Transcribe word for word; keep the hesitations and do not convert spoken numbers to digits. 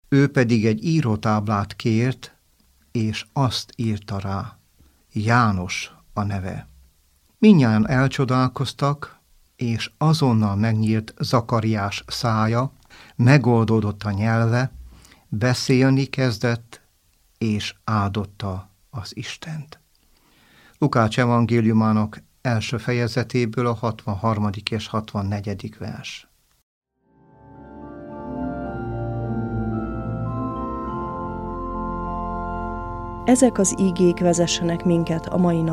Ő pedig egy írótáblát kért, és azt írta rá: János a neve. Mindnyájan elcsodálkoztak, és azonnal megnyílt Zakariás szája, megoldódott a nyelve, beszélni kezdett, és áldotta az Istent. Lukács evangéliumának első fejezetéből a hatvanharmadik és hatvannegyedik vers. Ezek az ígék vezessenek minket a mai